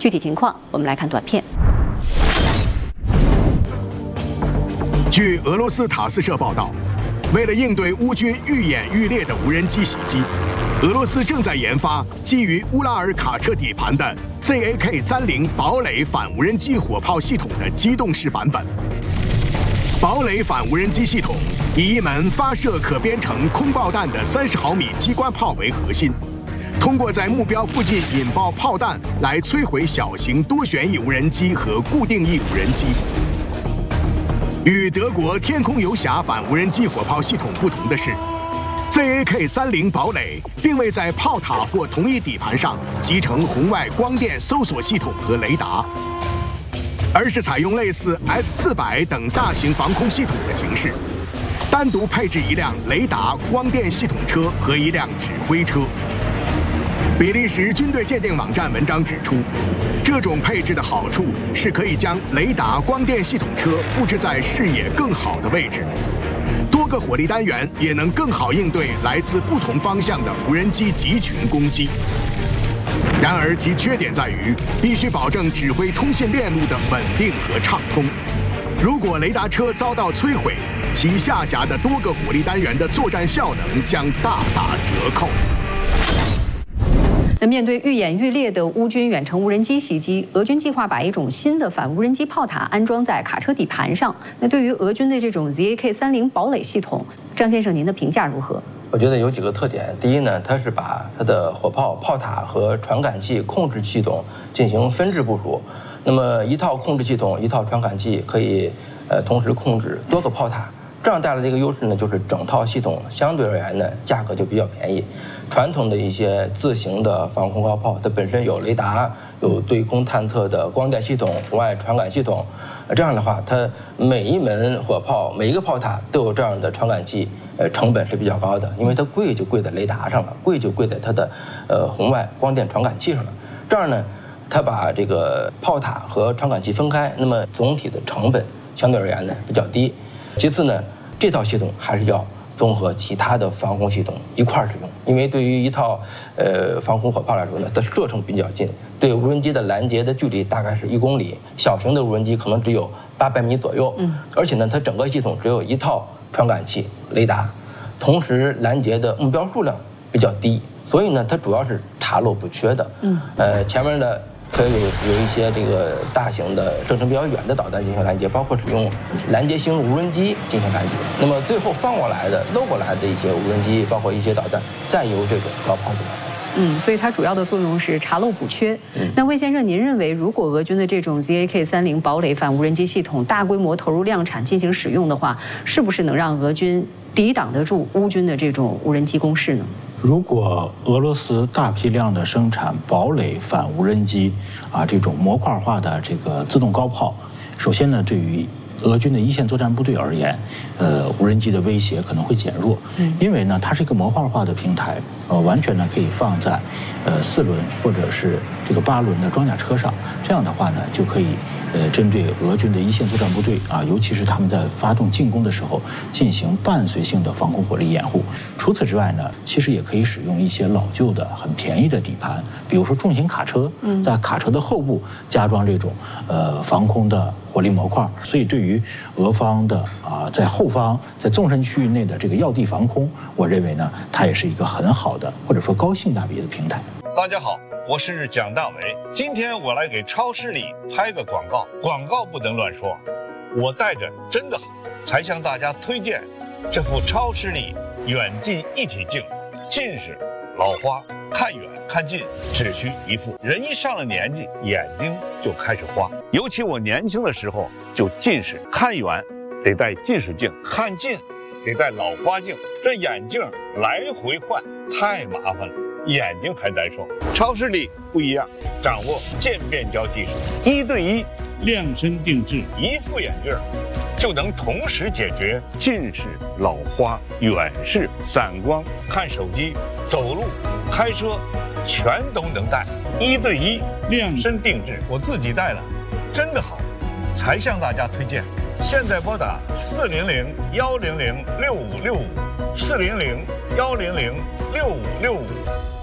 具体情况，我们来看短片。 据俄罗斯塔斯社报道，为了应对乌军愈演愈烈的无人机袭击，俄罗斯正在研发基于乌拉尔卡车底盘的 ZAK-30堡垒反无人机火炮系统的机动式版本。堡垒反无人机系统以一门发射可编程空爆弹的30毫米机关炮为核心，通过在目标附近引爆炮弹来摧毁小型多旋翼无人机和固定翼无人机。与德国天空游侠反无人机火炮系统不同的是， ZAK-30堡垒并未在炮塔或同一底盘上集成红外光电搜索系统和雷达，而是采用类似 S-400等大型防空系统的形式，单独配置一辆雷达光电系统车和一辆指挥车。比利时军队鉴定网站文章指出，这种配置的好处是可以将雷达光电系统车布置在视野更好的位置，多个火力单元也能更好应对来自不同方向的无人机集群攻击。然而其缺点在于必须保证指挥通信链路的稳定和畅通。如果雷达车遭到摧毁，其下辖的多个火力单元的作战效能将大打折扣。 那面对愈演愈烈的乌军远程无人机袭击，俄军计划把一种新的反无人机炮塔安装在卡车底盘上。那对于俄军的这种 ZAK-30堡垒系统，张先生您的评价如何？ 我觉得有几个特点。第一呢，它是把它的火炮、炮塔和传感器控制系统进行分置部署。那么一套控制系统、一套传感器可以同时控制多个炮塔。这样带来的一个优势呢，就是整套系统相对而言呢，价格就比较便宜。传统的一些自行的防空高炮，它本身有雷达、有对空探测的光电系统、红外传感系统，这样的话，它每一门火炮、每一个炮塔都有这样的传感器，成本是比较高的，因为它贵就贵在雷达上了，贵就贵在它的红外光电传感器上了。这样呢，它把这个炮塔和传感器分开，那么总体的成本相对而言呢比较低。其次呢，这套系统还是要综合其他的防空系统一块儿使用，因为对于一套防空火炮来说呢，它射程比较近，对无人机的拦截的距离大概是1公里，小型的无人机可能只有800米左右。而且呢，它整个系统只有一套传感器、雷达，同时拦截的目标数量比较低，所以呢，它主要是查漏补缺的。前面的可以有一些这个大型的射程比较远的导弹进行拦截，包括使用拦截型无人机进行拦截。那么最后放过来的、漏过来的一些无人机，包括一些导弹，再由这种高炮进行拦截。 所以它主要的作用是查漏补缺。那魏先生，您认为如果俄军的这种 ZAK-30堡垒反无人机系统大规模投入量产进行使用的话，是不是能让俄军抵挡得住乌军的这种无人机攻势呢？ 如果俄罗斯大批量的生产堡垒反无人机这种模块化的这个自动高炮，首先呢，对于俄军的一线作战部队而言，无人机的威胁可能会减弱，因为呢，它是一个模块化的平台，完全呢可以放在4轮或者是这个8轮的装甲车上，这样的话呢，就可以针对俄军的一线作战部队尤其是他们在发动进攻的时候，进行伴随性的防空火力掩护。除此之外呢，其实也可以使用一些老旧的、很便宜的底盘，比如说重型卡车，在卡车的后部加装这种防空的火力模块，所以对于俄方的在后方、在纵深区域内的这个要地防空，我认为呢，它也是一个很好的或者说高性价比的平台。 大家好，我是蒋大为，今天我来给超视力拍个广告，广告不能乱说，我带着真的好，才向大家推荐这副超视力远近一体镜，近视、老花、看远看近只需一副。人一上了年纪，眼睛就开始花，尤其我年轻的时候就近视，看远得戴近视镜，看近得戴老花镜，这眼镜来回换太麻烦了，眼睛还难受。超视力不一样，掌握渐变焦技术，1对1量身定制，一副眼镜就能同时解决近视、老花、远视、散光、看手机、走路、开车，全都能戴。1对1量身定制，我自己戴了，真的好，才向大家推荐。现在拨打400-100-6565，400-100-6565。